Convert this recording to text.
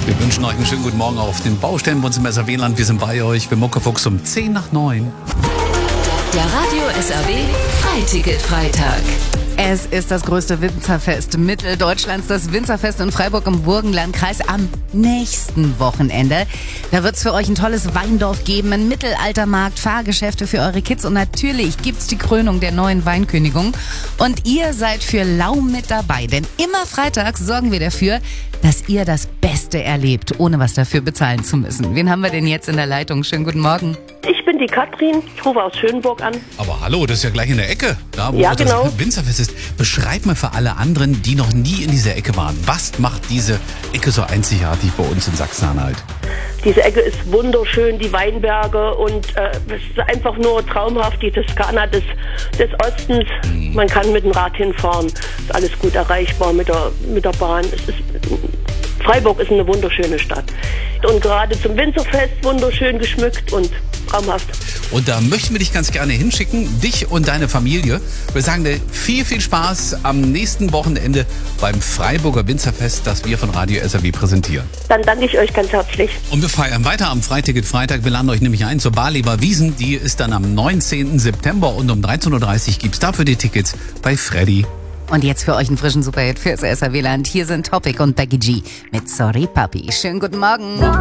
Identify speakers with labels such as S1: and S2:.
S1: Wir wünschen euch einen schönen guten Morgen auf den Baustellen bei uns im SRW-Land. Wir sind bei euch, wir Muckefuchs um 8:50.
S2: Der Radio SRW Freiticket-Freitag.
S3: Es ist das größte Winzerfest Mitteldeutschlands, das Winzerfest in Freiburg im Burgenlandkreis am nächsten Wochenende. Da wird es für euch ein tolles Weindorf geben, einen Mittelaltermarkt, Fahrgeschäfte für eure Kids und natürlich gibt's die Krönung der neuen Weinkönigin. Und ihr seid für lau mit dabei, denn immer freitags sorgen wir dafür, dass ihr das Beste erlebt, ohne was dafür bezahlen zu müssen. Wen haben wir denn jetzt in der Leitung? Schönen guten Morgen.
S4: Ich bin die Katrin, ich rufe aus Schönburg an.
S1: Aber hallo, das ist ja gleich in der Ecke, da wo
S4: Ja,
S1: das
S4: genau.
S1: Winzerfest ist. Beschreib mal für alle anderen, die noch nie in dieser Ecke waren. Was macht diese Ecke so einzigartig bei uns in Sachsen-Anhalt?
S4: Diese Ecke ist wunderschön, die Weinberge und es ist einfach nur traumhaft, die Toskana des Ostens. Man kann mit dem Rad hinfahren, ist alles gut erreichbar mit der Bahn. Freiburg ist eine wunderschöne Stadt. Und gerade zum Winzerfest wunderschön geschmückt und traumhaft.
S1: Und da möchten wir dich ganz gerne hinschicken, dich und deine Familie. Wir sagen dir viel, viel Spaß am nächsten Wochenende beim Freiburger Winzerfest, das wir von Radio SRW präsentieren.
S4: Dann danke ich euch ganz herzlich.
S1: Und wir feiern weiter am Freiticket-Freitag. Wir laden euch nämlich ein zur Barleber Wiesn. Die ist dann am 19. September und um 13:30 Uhr gibt's dafür die Tickets bei Freddy.
S3: Und jetzt für euch einen frischen Superhit fürs SRW-Land. Hier sind Topic und Becky G mit Sorry Papi. Schönen guten Morgen.